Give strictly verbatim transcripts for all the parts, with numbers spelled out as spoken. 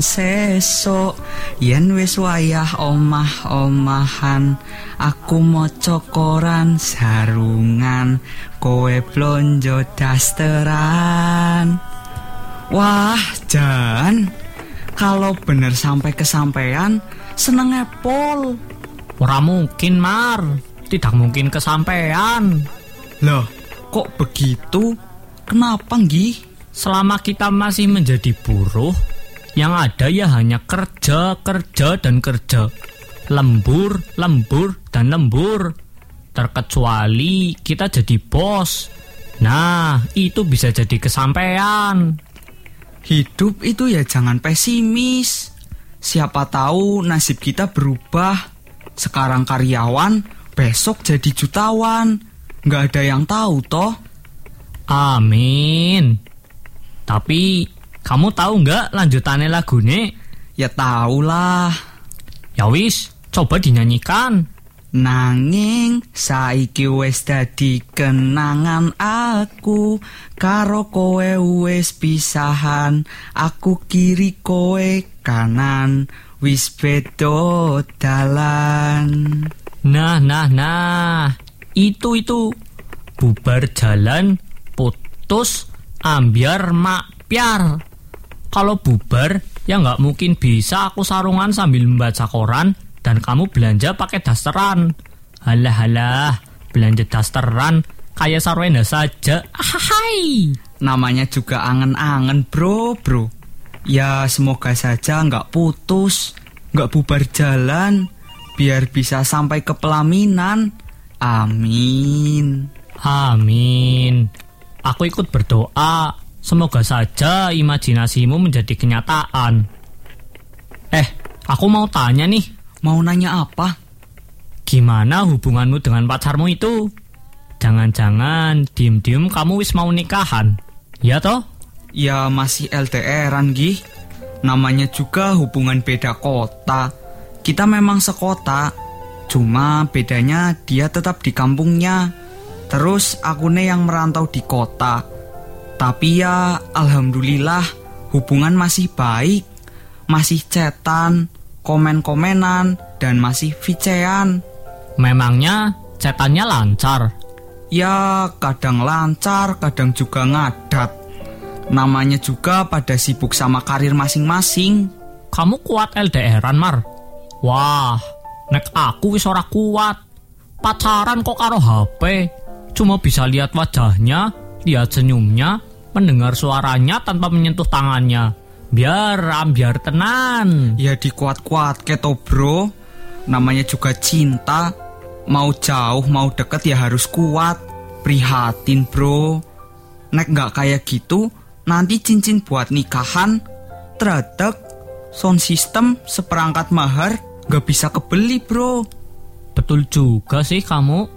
Sesuk yen wis wayah omah-omahan, aku maca koran sarungan, kowe blonjo dasteran. Wah, Jan, kalau bener sampai kesampean, seneng Pol. Ora mungkin, Mar. Tidak mungkin kesampean. Loh, kok begitu? Kenapa, nggih? Selama kita masih menjadi buruh, yang ada ya hanya kerja, kerja, dan kerja. Lembur, lembur, dan lembur. Terkecuali kita jadi bos. Nah, itu bisa jadi kesampean. Hidup itu ya jangan pesimis. Siapa tahu nasib kita berubah. Sekarang karyawan, besok jadi jutawan. Nggak ada yang tahu toh. Amin. Tapi kamu tahu nggak lanjutannya lagune? Ya tahu lah. Ya wis, coba dinyanyikan. Nanging saiki wis dadi kenangan aku, karo kowe wis pisahan, aku kiri kowe kanan, wis beda dalan. Nah, nah, nah. Itu itu bubar jalan, putus, ambiar makpiar. Kalau bubar, ya nggak mungkin bisa aku sarungan sambil membaca koran dan kamu belanja pakai dasteran. Halah halah, belanja dasteran kayak sarwenda saja. Ahai. Namanya juga angen-angen bro bro. Ya semoga saja nggak putus, nggak bubar jalan, biar bisa sampai ke pelaminan. Amin. Amin. Aku ikut berdoa. Semoga saja imajinasimu menjadi kenyataan. Eh, aku mau tanya nih. Mau nanya apa? Gimana hubunganmu dengan pacarmu itu? Jangan-jangan diem-diem kamu wis mau nikahan. Ya toh? Ya masih L D R-an gih. Namanya juga hubungan beda kota. Kita memang sekota, cuma bedanya dia tetap di kampungnya. Terus akune yang merantau di kota. Tapi ya alhamdulillah hubungan masih baik. Masih chatan, komen-komenan, dan masih vicean. Memangnya chatannya lancar? Ya kadang lancar, kadang juga ngadat. Namanya juga pada sibuk sama karir masing-masing. Kamu kuat L D R-an, Mar? Wah, nek aku wis ora kuat. Pacaran kok karo H P. Cuma bisa lihat wajahnya, lihat senyumnya, mendengar suaranya tanpa menyentuh tangannya. Biar ambiar tenan. Ya dikuat-kuat keto bro. Namanya juga cinta. Mau jauh mau deket ya harus kuat. Prihatin bro. Nek gak kayak gitu, nanti cincin buat nikahan teradek, sound system, seperangkat mahar gak bisa kebeli bro. Betul juga sih kamu.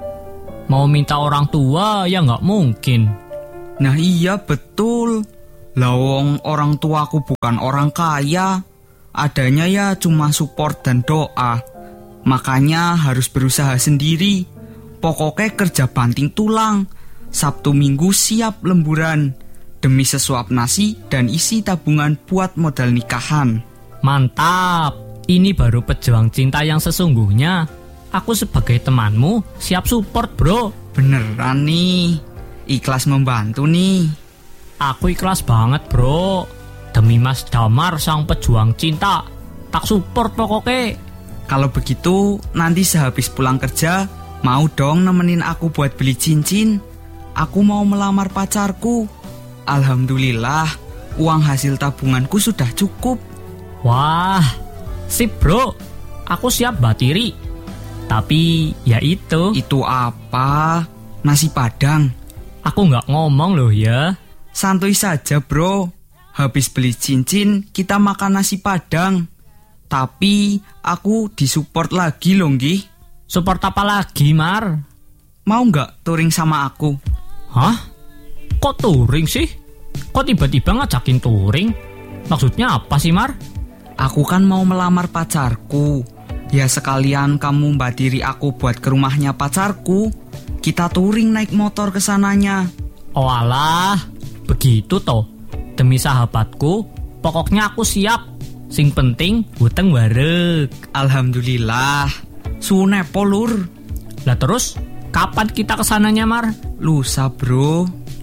Mau minta orang tua ya gak mungkin. Nah iya betul. Lawong orang tuaku bukan orang kaya. Adanya ya cuma support dan doa. Makanya harus berusaha sendiri. Pokoknya kerja banting tulang. Sabtu minggu siap lemburan. Demi sesuap nasi dan isi tabungan buat modal nikahan. Mantap. Ini baru pejuang cinta yang sesungguhnya. Aku sebagai temanmu siap support bro. Beneran nih. Ikhlas membantu nih. Aku ikhlas banget bro. Demi Mas Damar sang pejuang cinta. Tak support pokoknya. Kalau begitu nanti sehabis pulang kerja, mau dong nemenin aku buat beli cincin. Aku mau melamar pacarku. Alhamdulillah, uang hasil tabunganku sudah cukup. Wah, sip bro. Aku siap batiri. Tapi ya itu. Itu apa? Nasi Padang. Aku gak ngomong loh ya. Santuy saja bro. Habis beli cincin, kita makan nasi Padang. Tapi aku disupport lagi loh nggih. Support apa lagi Mar? Mau gak touring sama aku? Hah? Kok touring sih? Kok tiba-tiba ngajakin touring? Maksudnya apa sih Mar? Aku kan mau melamar pacarku. Ya sekalian kamu batiri aku buat ke rumahnya pacarku. Kita touring naik motor ke sananya. Oh alah, begitu toh. Demi sahabatku, Pokoknya aku siap. Sing penting huteng wareg. Alhamdulillah. Sune po, Lur. Lah terus kapan kita kesananya, Mar? Lusa, Bro.